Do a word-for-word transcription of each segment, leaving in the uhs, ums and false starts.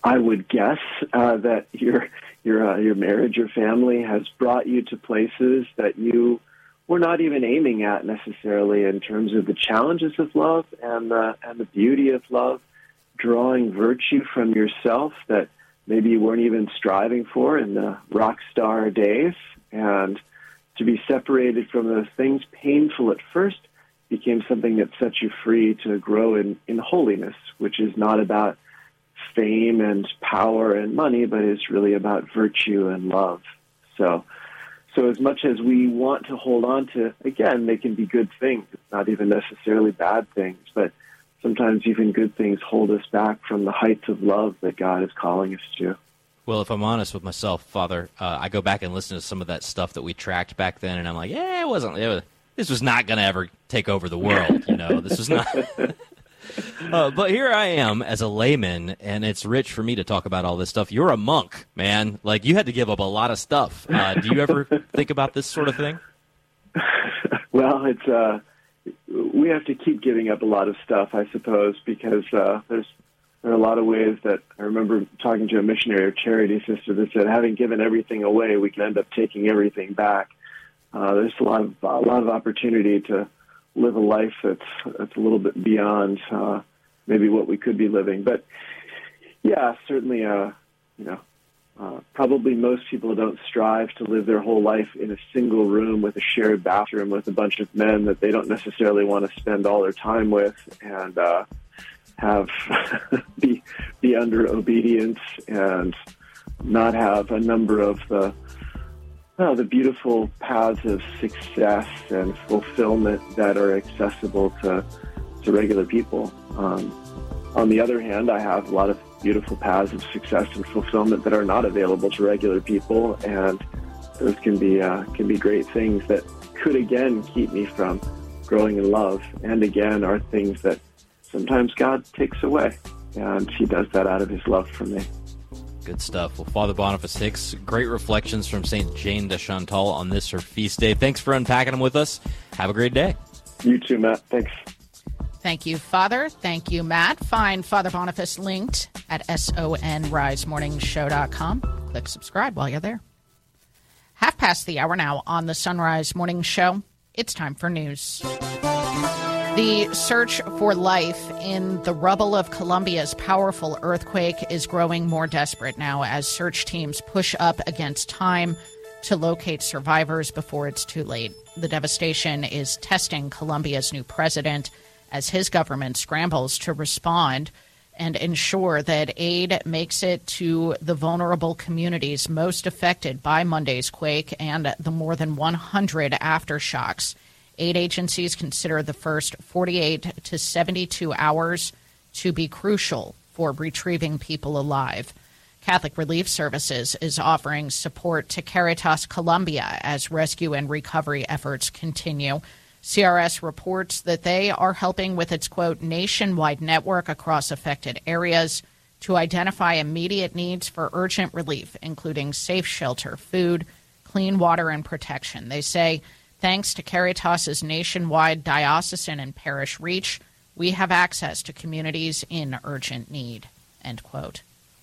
I would guess uh, that your your uh, your marriage or family has brought you to places that you were not even aiming at necessarily in terms of the challenges of love and the and the beauty of love, drawing virtue from yourself that maybe you weren't even striving for in the rock star days, and to be separated from those things, painful at first, became something that sets you free to grow in, in holiness, which is not about fame and power and money, but is really about virtue and love. So, so as much as we want to hold on to, again, they can be good things. It's not even necessarily bad things, but sometimes even good things hold us back from the heights of love that God is calling us to. Well, if I'm honest with myself, Father, uh, I go back and listen to some of that stuff that we tracked back then, and I'm like, yeah, it wasn't. It was, this was not going to ever take over the world, you know. This was not. uh, but here I am as a layman, and it's rich for me to talk about all this stuff. You're a monk, man. Like, you had to give up a lot of stuff. Uh, do you ever think about this sort of thing? Well, it's uh, we have to keep giving up a lot of stuff, I suppose, because uh, there's. There are a lot of ways that I remember talking to a missionary or charity sister that said, having given everything away, we can end up taking everything back. Uh, there's a lot of a lot of opportunity to live a life that's that's a little bit beyond uh, maybe what we could be living. But yeah, certainly, uh, you know, uh, probably most people don't strive to live their whole life in a single room with a shared bathroom with a bunch of men that they don't necessarily want to spend all their time with, and uh, have be be under obedience and not have a number of the well, the beautiful paths of success and fulfillment that are accessible to to regular people. Um, on the other hand, I have a lot of beautiful paths of success and fulfillment that are not available to regular people, and those can be uh, can be great things that could again keep me from growing in love, and again are things that sometimes God takes away, and he does that out of his love for me. Good stuff. Well, Father Boniface Hicks, great reflections from Saint Jane de Chantal on this, her feast day. Thanks for unpacking them with us. Have a great day. You too, Matt. Thanks. Thank you, Father. Thank you, Matt. Find Father Boniface linked at son rise morning show dot com. Click subscribe while you're there. Half past the hour now on the Sunrise Morning Show. It's time for news. The search for life in the rubble of Colombia's powerful earthquake is growing more desperate now as search teams push up against time to locate survivors before it's too late. The devastation is testing Colombia's new president as his government scrambles to respond and ensure that aid makes it to the vulnerable communities most affected by Monday's quake and the more than one hundred aftershocks. Aid agencies consider the first forty-eight to seventy-two hours to be crucial for retrieving people alive. Catholic Relief Services is offering support to Caritas Colombia as rescue and recovery efforts continue. C R S reports that they are helping with its, quote, nationwide network across affected areas to identify immediate needs for urgent relief, including safe shelter, food, clean water, and protection. They say, thanks to Caritas's nationwide diocesan and parish reach, we have access to communities in urgent need, end quote.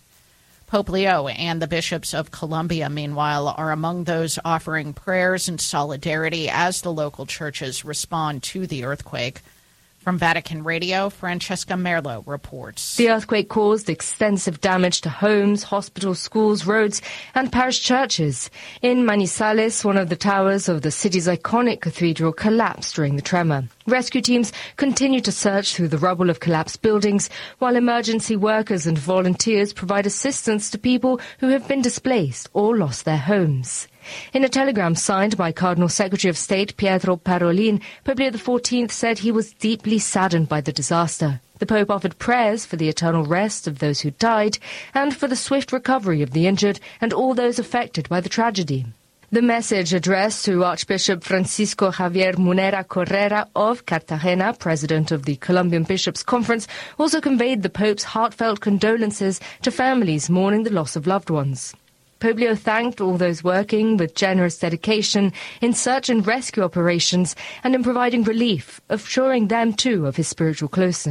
Pope Leo and the bishops of Colombia, meanwhile, are among those offering prayers and solidarity as the local churches respond to the earthquake. From Vatican Radio, Francesca Merlo reports. The earthquake caused extensive damage to homes, hospitals, schools, roads, and parish churches. In Manizales, one of the towers of the city's iconic cathedral collapsed during the tremor. Rescue teams continue to search through the rubble of collapsed buildings, while emergency workers and volunteers provide assistance to people who have been displaced or lost their homes. In a telegram signed by Cardinal Secretary of State Pietro Parolin, Pope Leo the fourteenth said he was deeply saddened by the disaster. The Pope offered prayers for the eternal rest of those who died and for the swift recovery of the injured and all those affected by the tragedy. The message addressed to Archbishop Francisco Javier Munera Correra of Cartagena, president of the Colombian Bishops' Conference, also conveyed the Pope's heartfelt condolences to families mourning the loss of loved ones. Pope Leo thanked all those working with generous dedication in search and rescue operations and in providing relief, assuring them too of his spiritual closeness.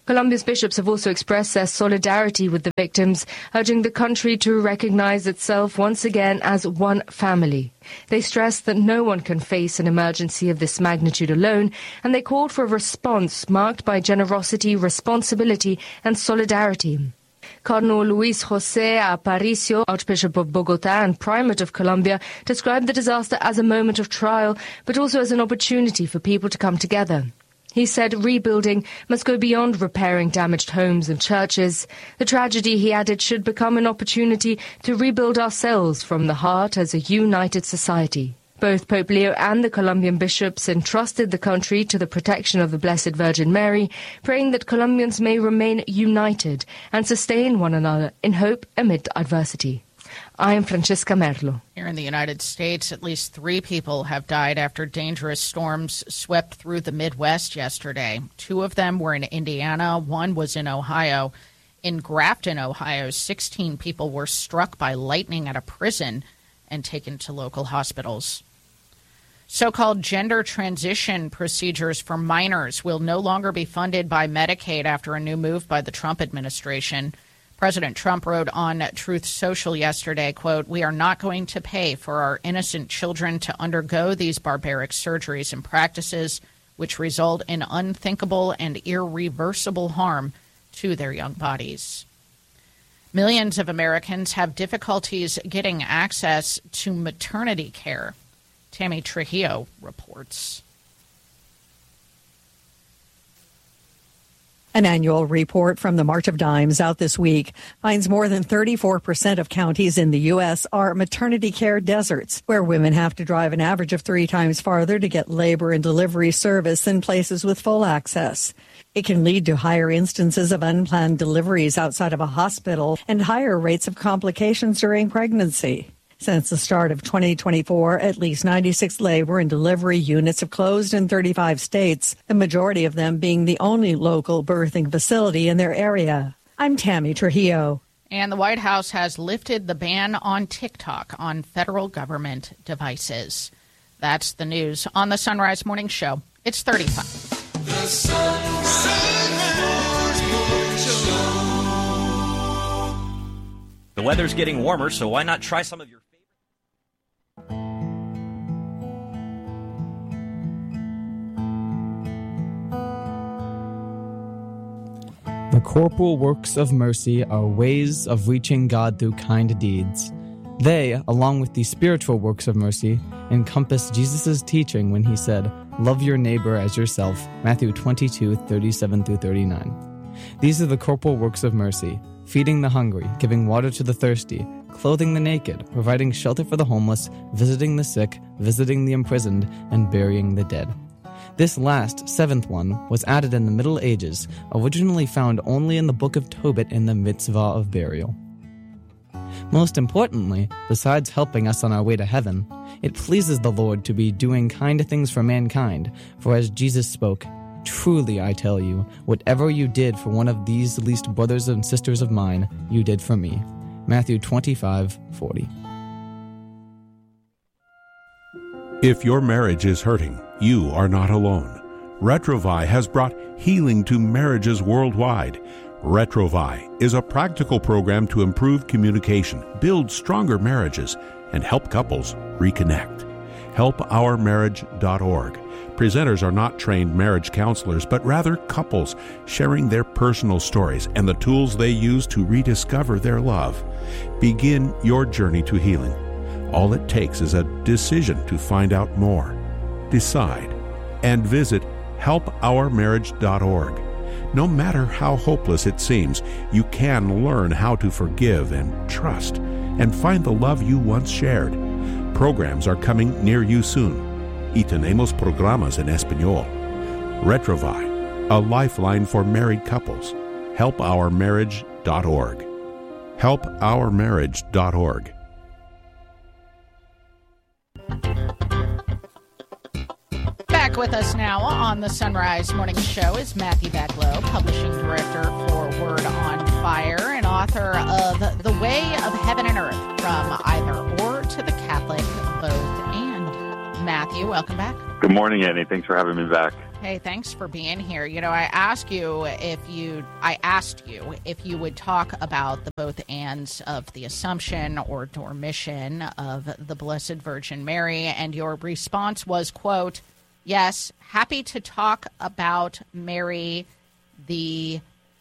Colombia's bishops have also expressed their solidarity with the victims, urging the country to recognize itself once again as one family. They stressed that no one can face an emergency of this magnitude alone, and they called for a response marked by generosity, responsibility, and solidarity. Cardinal Luis José Aparicio, Archbishop of Bogotá and Primate of Colombia, described the disaster as a moment of trial, but also as an opportunity for people to come together. He said rebuilding must go beyond repairing damaged homes and churches. The tragedy, he added, should become an opportunity to rebuild ourselves from the heart as a united society. Both Pope Leo and the Colombian bishops entrusted the country to the protection of the Blessed Virgin Mary, praying that Colombians may remain united and sustain one another in hope amid adversity. I am Francesca Merlo. Here in the United States, at least three people have died after dangerous storms swept through the Midwest yesterday. Two of them were in Indiana. One was in Ohio. In Grafton, Ohio, sixteen people were struck by lightning at a prison and taken to local hospitals. So-called gender transition procedures for minors will no longer be funded by Medicaid after a new move by the Trump administration. President Trump wrote on Truth Social yesterday, quote, "We are not going to pay for our innocent children to undergo these barbaric surgeries and practices which result in unthinkable and irreversible harm to their young bodies." Millions of Americans have difficulties getting access to maternity care. Tammy Trujillo reports. An annual report from the March of Dimes out this week finds more than thirty-four percent of counties in the U S are maternity care deserts, where women have to drive an average of three times farther to get labor and delivery service than places with full access. It can lead to higher instances of unplanned deliveries outside of a hospital and higher rates of complications during pregnancy. Since the start of twenty twenty-four, at least ninety-six labor and delivery units have closed in thirty-five states, the majority of them being the only local birthing facility in their area. I'm Tammy Trujillo. And the White House has lifted the ban on TikTok on federal government devices. That's the news on the Sunrise Morning Show. It's thirty-five. The Sunrise Morning Show. The weather's getting warmer, so why not try some of your The corporal works of mercy are ways of reaching God through kind deeds. They, along with the spiritual works of mercy, encompass Jesus' teaching when he said, "Love your neighbor as yourself," Matthew twenty-two, thirty-seven through thirty-nine. These are the corporal works of mercy: feeding the hungry, giving water to the thirsty, clothing the naked, providing shelter for the homeless, visiting the sick, visiting the imprisoned, and burying the dead. This last, seventh one, was added in the Middle Ages, originally found only in the Book of Tobit in the Mitzvah of Burial. Most importantly, besides helping us on our way to heaven, it pleases the Lord to be doing kind things for mankind, for as Jesus spoke, "Truly I tell you, whatever you did for one of these least brothers and sisters of mine, you did for me." Matthew twenty-five, forty. If your marriage is hurting, you are not alone. Retrovai has brought healing to marriages worldwide. Retrovai is a practical program to improve communication, build stronger marriages, and help couples reconnect. help our marriage dot org. Presenters are not trained marriage counselors, but rather couples sharing their personal stories and the tools they use to rediscover their love. Begin your journey to healing. All it takes is a decision to find out more. Decide and visit help our marriage dot org. No matter how hopeless it seems, you can learn how to forgive and trust and find the love you once shared. Programs are coming near you soon. Y tenemos programas en español. Retrovai, a lifeline for married couples. help our marriage dot org. help our marriage dot org. Back with us now on the Sunrise Morning Show is Matthew Baglow, Publishing Director for Word on Fire and author of The Way of Heaven and Earth, From Either Or to the Catholic Both And. Matthew, welcome back. Good morning, Annie. Thanks for having me back. Hey, thanks for being here. You know, I asked you if you, I asked you if you would talk about the both ands of the Assumption or Dormition of the Blessed Virgin Mary, and your response was, quote, yes, happy to talk about Mary the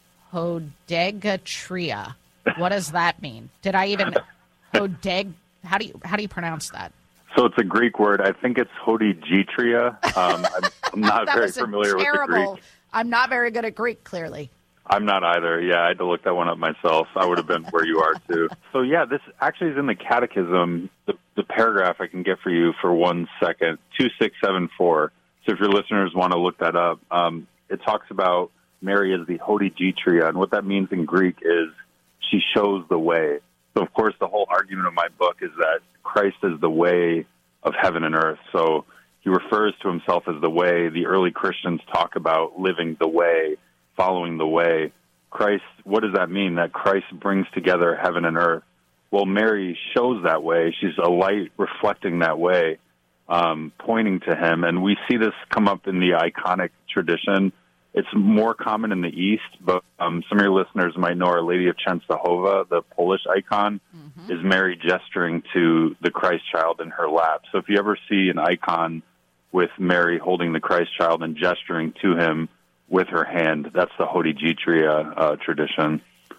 Hodegatria. What does that mean? Did I even, Hodeg, how do you, how do you pronounce that? So it's a Greek word. I think it's Hodegatria. Um, I'm, I'm not very familiar terrible, with the Greek. I'm not very good at Greek, clearly. I'm not either. Yeah, I had to look that one up myself. I would have been where you are, too. So, yeah, this actually is in the Catechism, the, the paragraph I can get for you for one second, two six seven four. So if your listeners want to look that up, um, it talks about Mary as the Hodegatria, and what that means in Greek is she shows the way. So, of course, the whole argument of my book is that Christ is the way of heaven and earth. So he refers to himself as the way. The early Christians talk about living the way, following the way. Christ, what does that mean? That Christ brings together heaven and earth. Well, Mary shows that way. She's a light reflecting that way, um, pointing to him. And we see this come up in the iconic tradition. It's more common in the East, but um, some of your listeners might know Our Lady of Częstochowa, the Polish icon, mm-hmm. is Mary gesturing to the Christ child in her lap. So if you ever see an icon with Mary holding the Christ child and gesturing to him with her hand, that's the Hodegatria uh, tradition.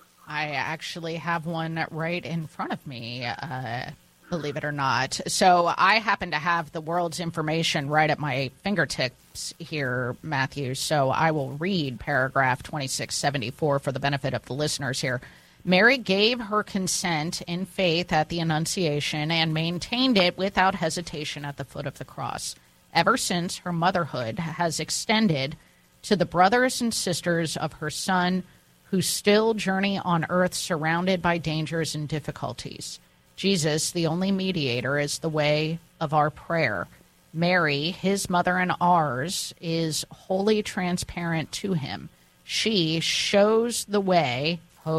I actually have one right in front of me, uh, believe it or not. So I happen to have the world's information right at my fingertips here, Matthew. So I will read paragraph twenty-six seventy-four for the benefit of the listeners here. Mary gave her consent in faith at the Annunciation and maintained it without hesitation at the foot of the cross. Ever since, her motherhood has extended to the brothers and sisters of her Son who still journey on earth surrounded by dangers and difficulties. Jesus, the only mediator, is the way of our prayer. Mary, his mother and ours, is wholly transparent to him. She shows the way,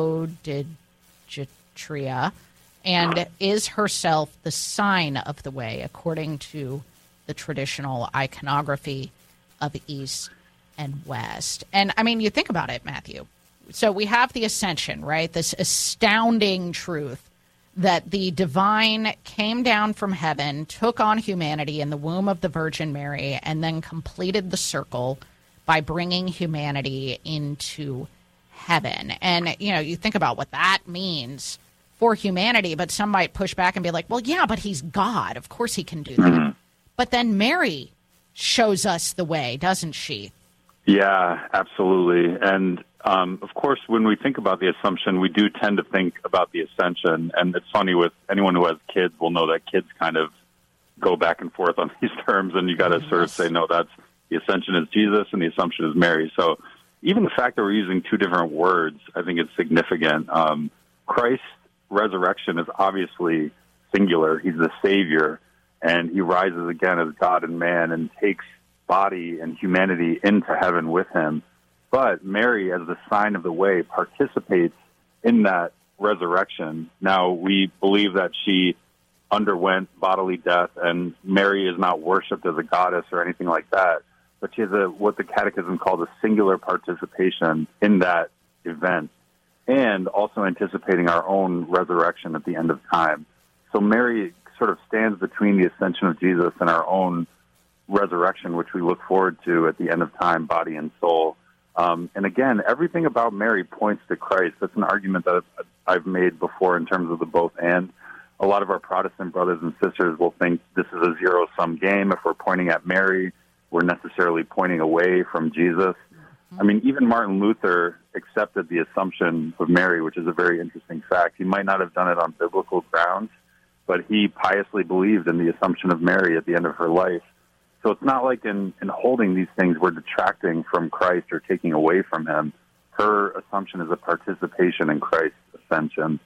Hodegatria, and is herself the sign of the way, according to the traditional iconography of East and West. And, I mean, you think about it, Matthew. So we have the Ascension, right? This astounding truth that the divine came down from heaven, took on humanity in the womb of the Virgin Mary, and then completed the circle by bringing humanity into heaven. And, you know, you think about what that means for humanity, but some might push back and be like, well, yeah, but he's God. Of course he can do that. Mm-hmm. But then Mary shows us the way, doesn't she? Yeah, absolutely. And, um, of course, when we think about the Assumption, we do tend to think about the Ascension. And it's funny, with anyone who has kids will know that kids kind of go back and forth on these terms, and you got to yes. sort of say, no, that's the Ascension is Jesus and the Assumption is Mary. So even the fact that we're using two different words, I think it's significant. Um, Christ's resurrection is obviously singular. He's the Savior, and he rises again as God and man and takes body and humanity into heaven with him. But Mary, as the sign of the way, participates in that resurrection. Now, we believe that she underwent bodily death, and Mary is not worshipped as a goddess or anything like that, but she has a, what the Catechism calls a singular participation in that event, and also anticipating our own resurrection at the end of time. So Mary sort of stands between the ascension of Jesus and our own resurrection, which we look forward to at the end of time, body and soul. Um, and again, everything about Mary points to Christ. That's an argument that I've made before in terms of the both and. A lot of our Protestant brothers and sisters will think this is a zero-sum game. If we're pointing at Mary, we're necessarily pointing away from Jesus. I mean, even Martin Luther accepted the Assumption of Mary, which is a very interesting fact. He might not have done it on biblical grounds, but he piously believed in the Assumption of Mary at the end of her life. So it's not like in, in holding these things we're detracting from Christ or taking away from him. Her Assumption is a participation in Christ's ascension.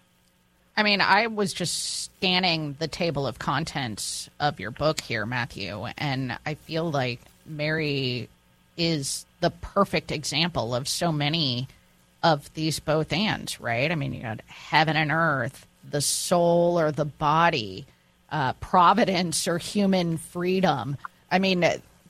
I mean, I was just scanning the table of contents of your book here, Matthew, and I feel like Mary is the perfect example of so many of these both ands, right? I mean, you got heaven and earth, the soul or the body, uh, providence or human freedom. I mean,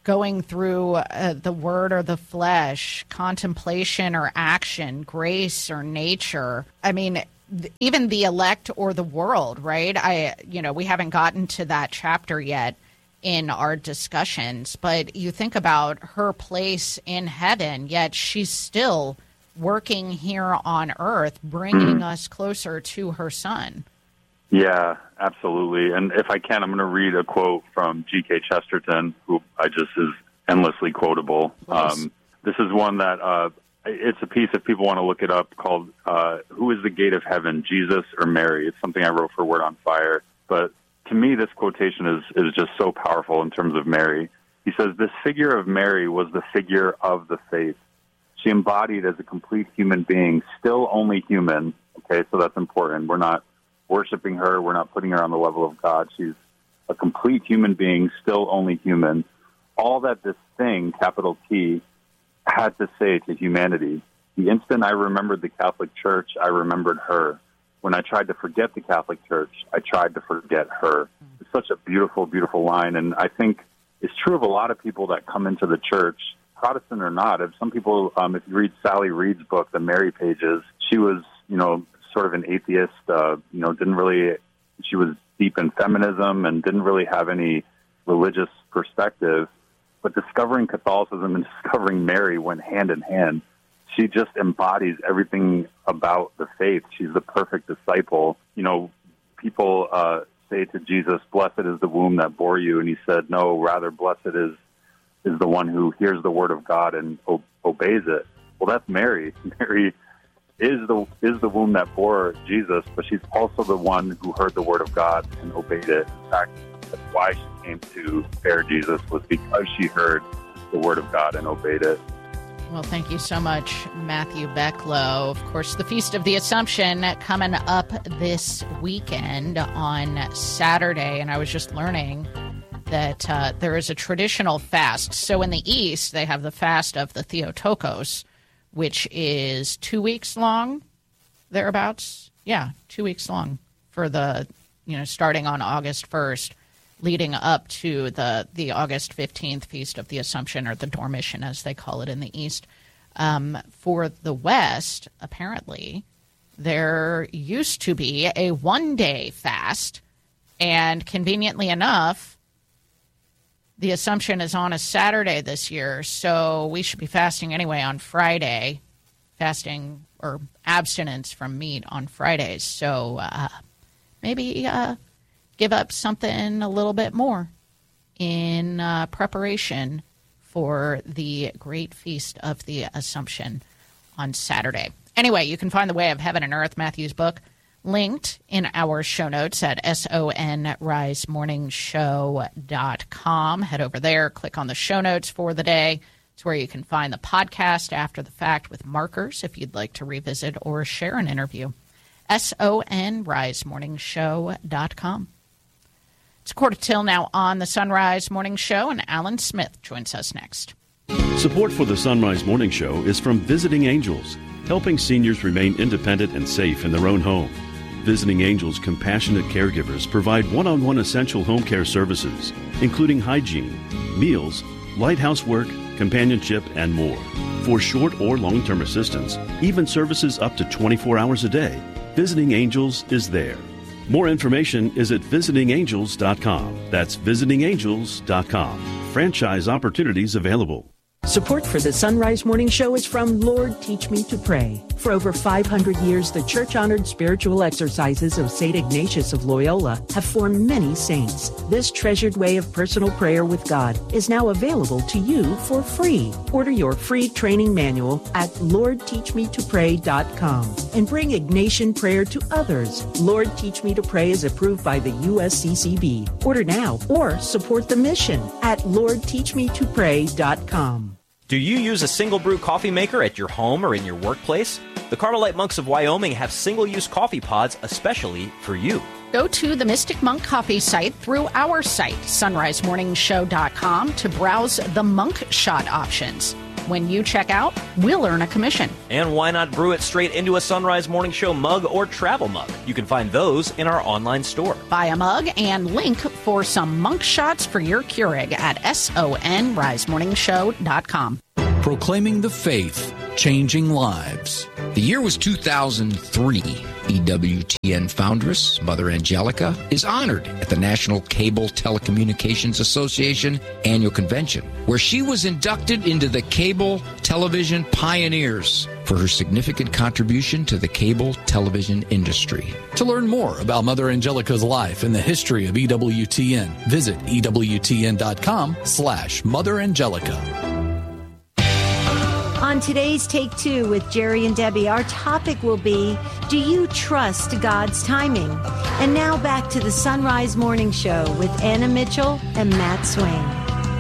going through uh, the word or the flesh, contemplation or action, grace or nature. I mean, th- even the elect or the world, right? I, you know, we haven't gotten to that chapter yet in our discussions, but you think about her place in heaven, yet she's still working here on earth, bringing us closer to her son. Yeah, absolutely. And if I can, I'm going to read a quote from G K Chesterton, who I just is endlessly quotable. Um, this is one that uh, it's a piece, if people want to look it up, called uh, Who is the Gate of Heaven, Jesus or Mary? It's something I wrote for Word on Fire. But to me, this quotation is, is just so powerful in terms of Mary. He says, this figure of Mary was the figure of the faith. She embodied as a complete human being, still only human. Okay, so that's important. We're not worshiping her. We're not putting her on the level of God. She's a complete human being, still only human. All that this thing, capital T, had to say to humanity. The instant I remembered the Catholic Church, I remembered her. When I tried to forget the Catholic Church, I tried to forget her. It's such a beautiful, beautiful line, and I think it's true of a lot of people that come into the church, Protestant or not. If some people, um, if you read Sally Reed's book, The Mary Pages, she was, you know, sort of an atheist, uh, you know, didn't really, she was deep in feminism and didn't really have any religious perspective. But discovering Catholicism and discovering Mary went hand in hand. She just embodies everything about the faith. She's the perfect disciple. You know, people uh, say to Jesus, blessed is the womb that bore you. And he said, no, rather blessed is is the one who hears the word of God and o- obeys it. Well, that's Mary. Mary is the is the womb that bore Jesus, but she's also the one who heard the word of God and obeyed it. In fact, that's why she came to bear Jesus, was because she heard the word of God and obeyed it. Well, thank you so much, Matthew Becklow. Of course, the Feast of the Assumption coming up this weekend on Saturday, and I was just learning that uh, there is a traditional fast. So in the East, they have the fast of the Theotokos, which is two weeks long, thereabouts. Yeah, two weeks long for the, you know, starting on August first, leading up to the, the August fifteenth Feast of the Assumption, or the Dormition, as they call it in the East. Um, for the West, apparently, there used to be a one-day fast, and conveniently enough, the Assumption is on a Saturday this year, so we should be fasting anyway on Friday, fasting or abstinence from meat on Fridays. So uh, maybe uh, give up something a little bit more in uh, preparation for the great Feast of the Assumption on Saturday. Anyway, you can find The Way of Heaven and Earth, Matthew's book, linked in our show notes at son rise morning show dot com. Head over there, click on the show notes for the day. It's where you can find the podcast after the fact with markers if you'd like to revisit or share an interview. son rise morning show dot com. It's a quarter till now on the Sunrise Morning Show, and Alan Smith joins us next. Support for the Sunrise Morning Show is from Visiting Angels, helping seniors remain independent and safe in their own home. Visiting Angels compassionate caregivers provide one-on-one essential home care services, including hygiene, meals, light housework, companionship, and more. For short or long-term assistance, even services up to twenty-four hours a day, Visiting Angels is there. More information is at visiting angels dot com. That's visiting angels dot com. Franchise opportunities available. Support for the Sunrise Morning Show is from Lord Teach Me to Pray. For over five hundred years, the church-honored spiritual exercises of Saint Ignatius of Loyola have formed many saints. This treasured way of personal prayer with God is now available to you for free. Order your free training manual at lord teach me to pray dot com and bring Ignatian prayer to others. Lord Teach Me to Pray is approved by the U S C C B. Order now or support the mission at lord teach me to pray dot com. Do you use a single brew coffee maker at your home or in your workplace? The Carmelite Monks of Wyoming have single-use coffee pods especially for you. Go to the Mystic Monk Coffee site through our site, sunrise morning show dot com, to browse the Monk Shot options. When you check out, we'll earn a commission. And why not brew it straight into a Sunrise Morning Show mug or travel mug? You can find those in our online store. Buy a mug and link for some monk shots for your Keurig at son rise morning show dot com. Proclaiming the faith, changing lives. The year was two thousand three. E W T N foundress, Mother Angelica, is honored at the National Cable Telecommunications Association annual convention, where she was inducted into the Cable Television Pioneers for her significant contribution to the cable television industry. To learn more about Mother Angelica's life and the history of E W T N, visit E W T N dot com slash Mother Angelica. On today's Take Two with Jerry and Debbie, our topic will be, do you trust God's timing? And now back to the Sunrise Morning Show with Anna Mitchell and Matt Swain.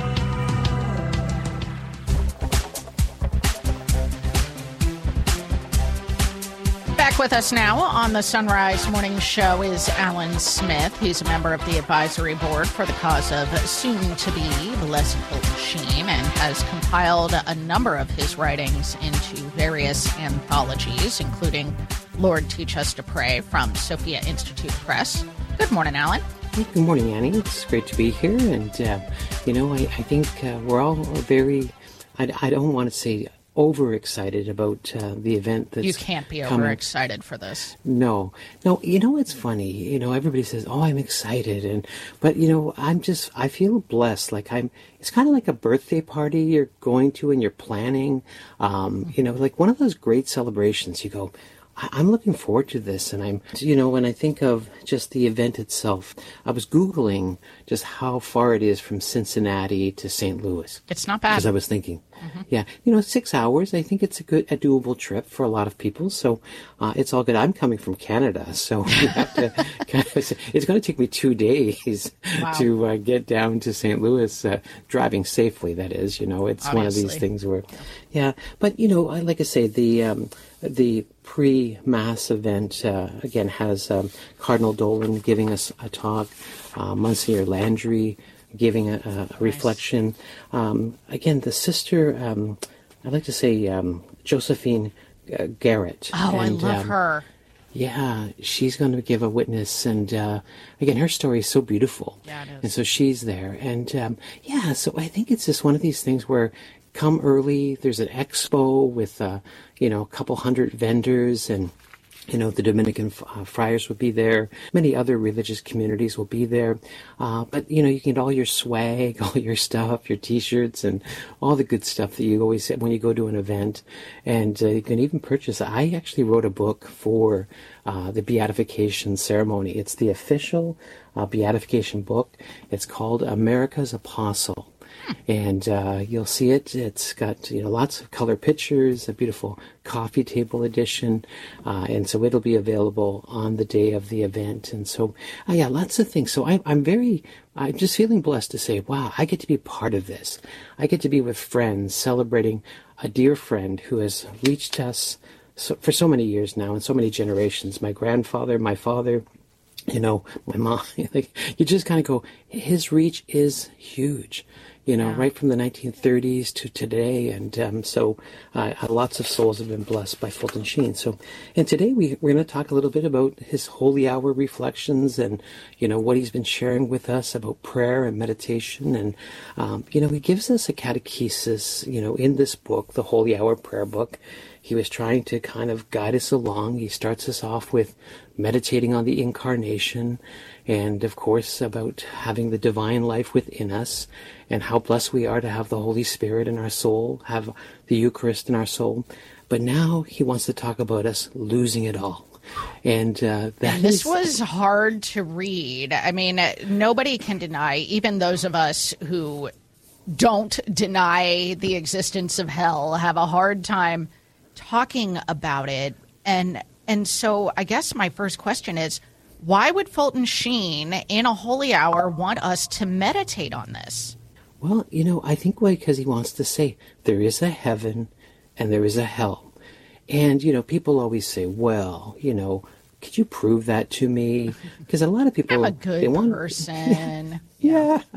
Back with us now on the Sunrise Morning Show is Alan Smith. He's a member of the advisory board for the cause of soon-to-be Blessed Fulton Sheen and has compiled a number of his writings into various anthologies, including Lord Teach Us to Pray from Sophia Institute Press. Good morning, Alan. Hey, good morning, Annie. It's great to be here. And, uh, you know, I, I think uh, we're all very, I, I don't want to say overexcited about uh, the event that's You can't be coming. overexcited for this. No. No, you know, it's funny. You know, everybody says, oh, I'm excited. and But, you know, I'm just, I feel blessed. Like I'm, it's kind of like a birthday party you're going to and you're planning. Um, you know, like one of those great celebrations. You go, I'm looking forward to this. And I'm, you know, when I think of just the event itself, I was Googling just how far it is from Cincinnati to Saint Louis. It's not bad. Because I was thinking, mm-hmm. yeah, you know, six hours. I think it's a good, a doable trip for a lot of people. So uh, it's all good. I'm coming from Canada, so we have to kind of, it's going to take me two days wow. to uh, get down to Saint Louis, uh, driving safely, that is. You know, it's Obviously. one of these things where, yeah. But, you know, like I say, the, um, the pre-Mass event, uh, again, has um, Cardinal Dolan giving us a talk, uh, Monsignor Landry giving a, a nice. reflection. Um, again, the sister, um, I'd like to say um, Josephine uh, Garrett. Oh, and, I love um, her. Yeah, she's going to give a witness. And uh, again, her story is so beautiful. Yeah, it is. And so she's there. And um, yeah, so I think it's just one of these things where come early, there's an expo with, uh, you know, a couple hundred vendors, and you know, the Dominican uh, friars will be there. Many other religious communities will be there. Uh, but, you know, you can get all your swag, all your stuff, your T-shirts, and all the good stuff that you always get when you go to an event. And uh, you can even purchase. I actually wrote a book for uh, the beatification ceremony. It's the official uh, beatification book. It's called America's Apostle. And uh, you'll see it. It's got, you know, lots of color pictures, a beautiful coffee table edition, uh, and so it'll be available on the day of the event. And so, uh, yeah, lots of things. So I, I'm very, I'm just feeling blessed to say, wow, I get to be part of this. I get to be with friends celebrating a dear friend who has reached us so, for so many years now and so many generations. My grandfather, my father, you know, my mom. Like, you just kind of go, his reach is huge. You know, yeah. right from the nineteen thirties to today. And um, so uh, lots of souls have been blessed by Fulton Sheen. So, and today we, we're going to talk a little bit about his holy hour reflections and, you know, what he's been sharing with us about prayer and meditation. And, um, you know, he gives us a catechesis, you know, in this book, the Holy Hour Prayer Book. He was trying to kind of guide us along. He starts us off with meditating on the incarnation and, of course, about having the divine life within us and how blessed we are to have the Holy Spirit in our soul, have the Eucharist in our soul. But now he wants to talk about us losing it all. And uh, that this is... was hard to read. I mean, nobody can deny, even those of us who don't deny the existence of hell, have a hard time talking about it. And and so I guess my first question is, why would Fulton Sheen in a holy hour want us to meditate on this? Well, you know, I think because he wants to say there is a heaven and there is a hell. And, you know, people always say, well, you know, could you prove that to me? Because a lot of people... I'm a good they want, person. Yeah.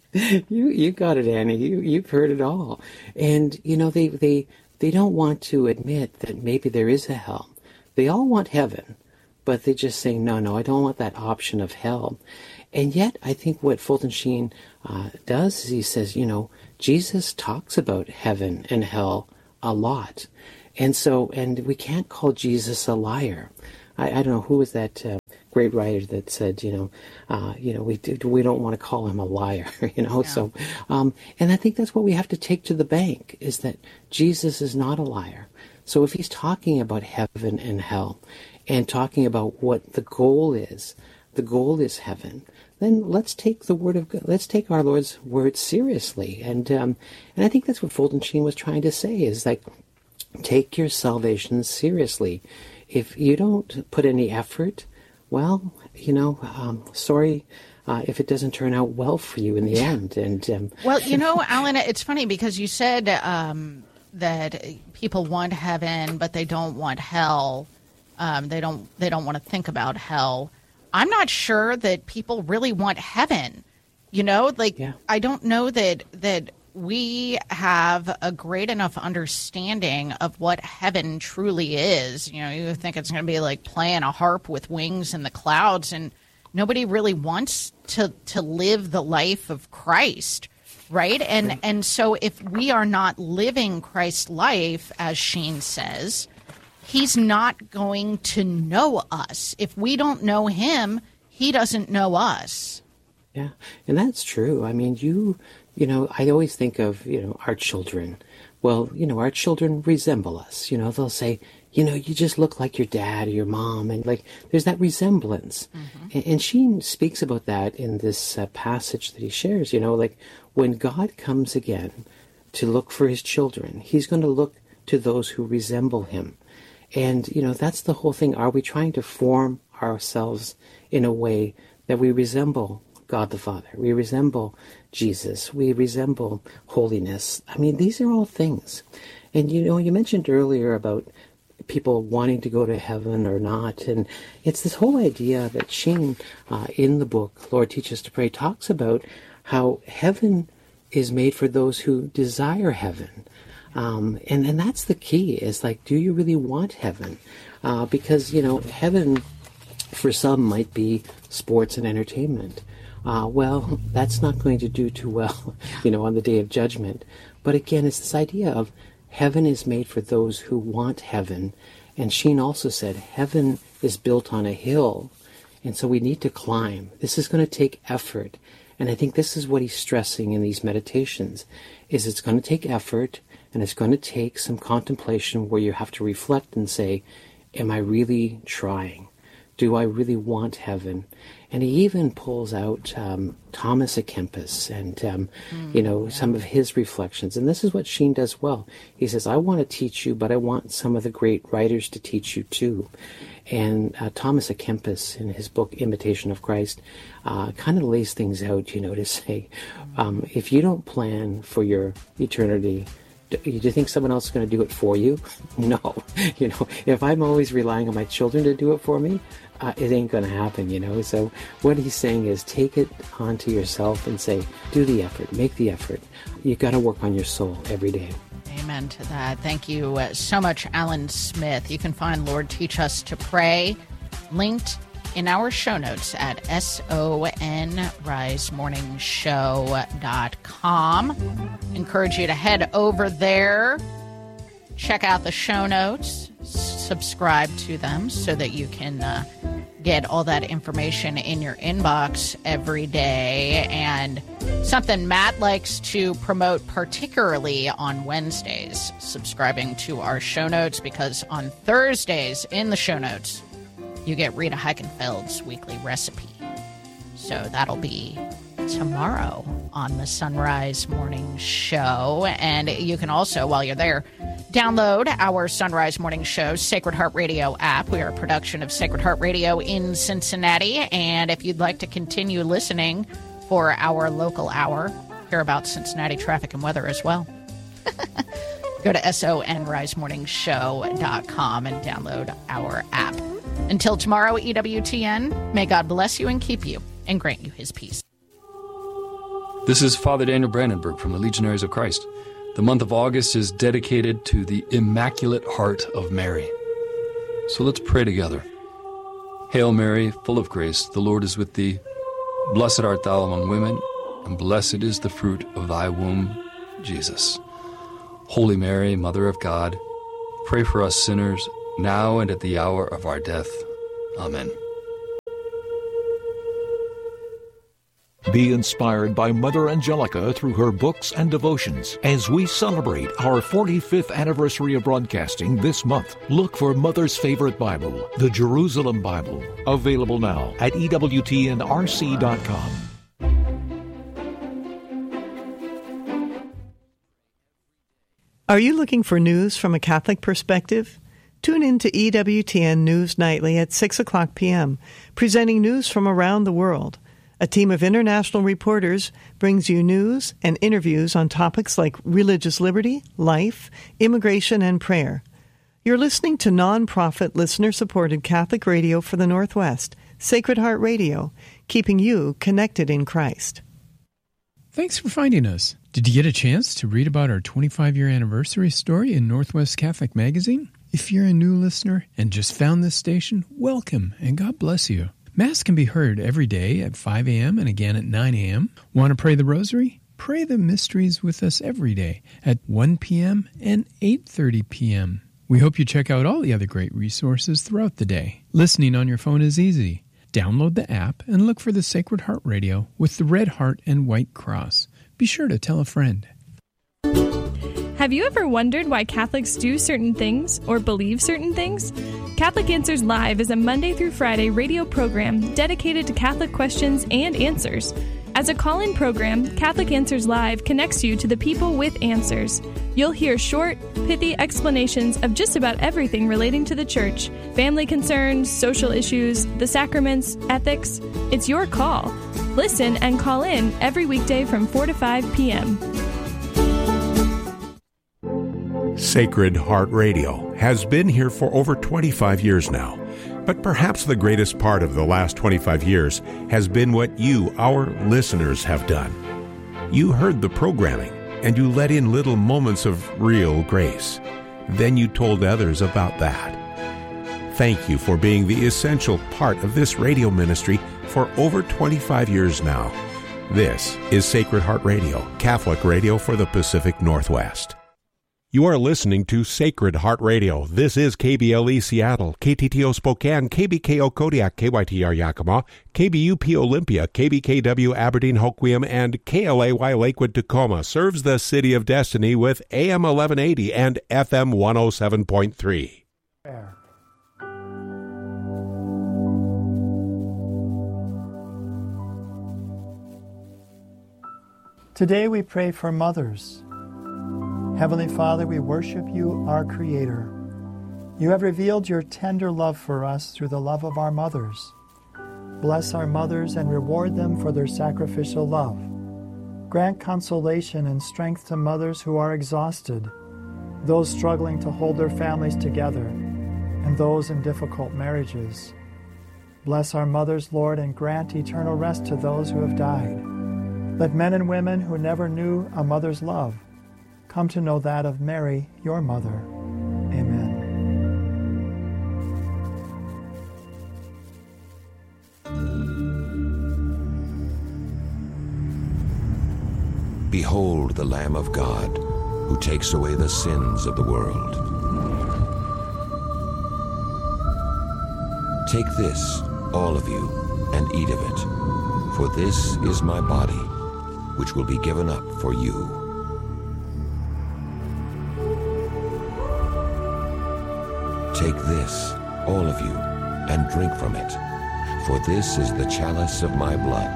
you you got it, Annie. You you've heard it all. And you know they they they don't want to admit that maybe there is a hell. They all want heaven, but they're just saying no, no. I don't want that option of hell. And yet, I think what Fulton Sheen uh, does is he says, you know, Jesus talks about heaven and hell a lot, and so and we can't call Jesus a liar. I, I don't know who was that. Uh, great writer that said, you know, uh, you know, we do, we don't want to call him a liar, you know. Yeah. So, um, and I think that's what we have to take to the bank is that Jesus is not a liar. So if he's talking about heaven and hell, and talking about what the goal is, the goal is heaven. Then let's take the word of God. Let's take our Lord's word seriously, and um, and I think that's what Fulton Sheen was trying to say is like, take your salvation seriously. If you don't put any effort, well, you know, um, sorry uh, if it doesn't turn out well for you in the end. And um, well, you know, Alan, it's funny because you said um, that people want heaven, but they don't want hell. Um, they don't. They don't want to think about hell. I'm not sure that people really want heaven. You know, like yeah. I don't know that that we have a great enough understanding of what heaven truly is. You know, you think it's going to be like playing a harp with wings in the clouds, and nobody really wants to to live the life of Christ, right? And and so if we are not living Christ's life, as Sheen says, he's not going to know us. If we don't know him, he doesn't know us. Yeah, and that's true. I mean, you... You know, I always think of, you know, our children. Well, you know, our children resemble us. You know, they'll say, you know, you just look like your dad or your mom. And, like, there's that resemblance. Mm-hmm. And, and Sheen speaks about that in this uh, passage that he shares. You know, like, when God comes again to look for his children, he's going to look to those who resemble him. And, you know, that's the whole thing. Are we trying to form ourselves in a way that we resemble God the Father? We resemble Jesus. We resemble holiness. I mean, these are all things. And, you know, you mentioned earlier about people wanting to go to heaven or not. And it's this whole idea that Sheen, uh, in the book, Lord Teach Us to Pray, talks about how heaven is made for those who desire heaven. Um, and, and that's the key, is like, do you really want heaven? Uh, because, you know, heaven for some might be sports and entertainment. Uh, well, that's not going to do too well, you know, on the day of judgment. But again, it's this idea of heaven is made for those who want heaven. And Sheen also said heaven is built on a hill, and so we need to climb. This is going to take effort. And I think this is what he's stressing in these meditations, is it's going to take effort, and it's going to take some contemplation where you have to reflect and say, am I really trying? Do I really want heaven? And he even pulls out um, Thomas à Kempis and, um, mm, you know, yeah. some of his reflections. And this is what Sheen does well. He says, I want to teach you, but I want some of the great writers to teach you too. And uh, Thomas à Kempis, in his book, Imitation of Christ, uh, kind of lays things out, you know, to say, um, if you don't plan for your eternity, do you think someone else is going to do it for you? No. You know, if I'm always relying on my children to do it for me, uh, it ain't going to happen, you know. So what he's saying is take it onto yourself and say, do the effort, make the effort. You got to work on your soul every day. Amen to that. Thank you uh, so much, Alan Smith. You can find Lord Teach Us to Pray linked in our show notes at son rise morning show dot com. Encourage you to head over there, check out the show notes, subscribe to them so that you can uh, get all that information in your inbox every day. And something Matt likes to promote particularly on Wednesdays, subscribing to our show notes, because on Thursdays in the show notes, you get Rita Heikenfeld's weekly recipe. So that'll be tomorrow on the Sunrise Morning Show. And you can also, while you're there, download our Sunrise Morning Show Sacred Heart Radio app. We are a production of Sacred Heart Radio in Cincinnati. And if you'd like to continue listening for our local hour, hear about Cincinnati traffic and weather as well, go to son rise morning show dot com and download our app. Until tomorrow, E W T N, may God bless you and keep you and grant you his peace. This is Father Daniel Brandenburg from the Legionaries of Christ. The month of August is dedicated to the Immaculate Heart of Mary. So let's pray together. Hail Mary, full of grace, the Lord is with thee. Blessed art thou among women, and blessed is the fruit of thy womb, Jesus. Holy Mary, Mother of God, pray for us sinners, now and at the hour of our death. Amen. Be inspired by Mother Angelica through her books and devotions as we celebrate our forty-fifth anniversary of broadcasting this month. Look for Mother's Favorite Bible, the Jerusalem Bible, available now at E W T N R C dot com. Are you looking for news from a Catholic perspective? Tune in to E W T N News Nightly at six o'clock p.m., presenting news from around the world. A team of international reporters brings you news and interviews on topics like religious liberty, life, immigration, and prayer. You're listening to non-profit, listener-supported Catholic radio for the Northwest, Sacred Heart Radio, keeping you connected in Christ. Thanks for finding us. Did you get a chance to read about our twenty-five-year anniversary story in Northwest Catholic Magazine? If you're a new listener and just found this station, welcome and God bless you. Mass can be heard every day at five a.m. and again at nine a.m. Want to pray the rosary? Pray the mysteries with us every day at one p.m. and eight thirty p.m. We hope you check out all the other great resources throughout the day. Listening on your phone is easy. Download the app and look for the Sacred Heart Radio with the red heart and white cross. Be sure to tell a friend. Have you ever wondered why Catholics do certain things or believe certain things? Catholic Answers Live is a Monday through Friday radio program dedicated to Catholic questions and answers. As a call-in program, Catholic Answers Live connects you to the people with answers. You'll hear short, pithy explanations of just about everything relating to the Church, family concerns, social issues, the sacraments, ethics. It's your call. Listen and call in every weekday from four to five p.m. Sacred Heart Radio has been here for over twenty-five years now. But perhaps the greatest part of the last twenty-five years has been what you, our listeners, have done. You heard the programming, and you let in little moments of real grace. Then you told others about that. Thank you for being the essential part of this radio ministry for over twenty-five years now. This is Sacred Heart Radio, Catholic radio for the Pacific Northwest. You are listening to Sacred Heart Radio. This is K B L E Seattle, K T T O Spokane, K B K O Kodiak, K Y T R Yakima, K B U P Olympia, K B K W Aberdeen Hoquiam, and K L A Y Lakewood Tacoma serves the City of Destiny with A M eleven eighty and F M one oh seven point three. Today we pray for mothers. Heavenly Father, we worship you, our Creator. You have revealed your tender love for us through the love of our mothers. Bless our mothers and reward them for their sacrificial love. Grant consolation and strength to mothers who are exhausted, those struggling to hold their families together, and those in difficult marriages. Bless our mothers, Lord, and grant eternal rest to those who have died. Let men and women who never knew a mother's love come to know that of Mary, your mother. Amen. Behold the Lamb of God, who takes away the sins of the world. Take this, all of you, and eat of it, for this is my body, which will be given up for you. Take this, all of you, and drink from it, for this is the chalice of my blood.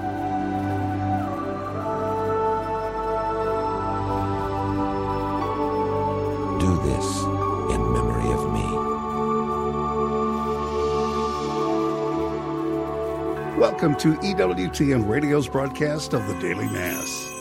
Do this in memory of me. Welcome to E W T N Radio's broadcast of the Daily Mass.